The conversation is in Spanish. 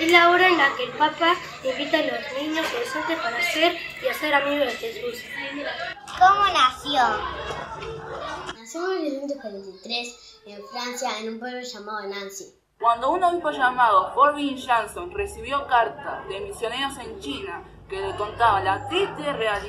Es la hora en la que el Papa invita a los niños y adolescentes para ser y hacer amigos de Jesús. ¿Cómo nació? Nació en 1943 en Francia, en un pueblo llamado Nancy. Cuando un obispo llamado Forbin Jansson recibió cartas de misioneros en China que le contaban la triste realidad